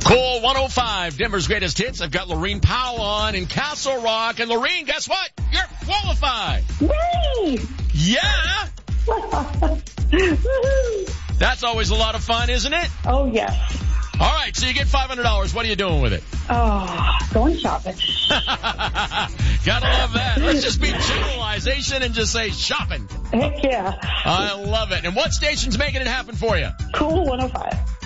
Cool 105, Denver's greatest hits. I've got Lorene Powell on in Castle Rock. And Lorene, guess what? You're qualified. Yay! Yeah. That's always a lot of fun, isn't it? Oh, yes. All right, so you get $500. What are you doing with it? Oh, going shopping. Gotta love that. Let's just be generalization and just say shopping. Heck yeah. I love it. And what station's making it happen for you? Cool 105.